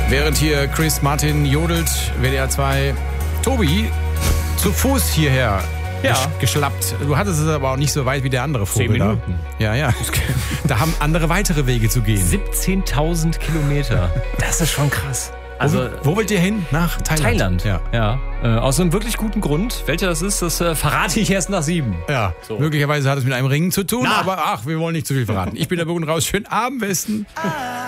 Während hier Chris Martin jodelt, WDR 2 Tobi zu Fuß hierher geschlappt. Du hattest es aber auch nicht so weit wie der andere Vogel 10 Minuten. Da. Ja. Da haben andere weitere Wege zu gehen. 17.000 Kilometer. Das ist schon krass. Also, wo wollt ihr hin? Nach Thailand? Ja. Aus einem wirklich guten Grund. Welcher das ist, das verrate ich erst nach 7. Ja, so. Möglicherweise hat es mit einem Ring zu tun, aber wir wollen nicht zu viel verraten. Ich bin der Bogen raus. Schönen Abend, Westen.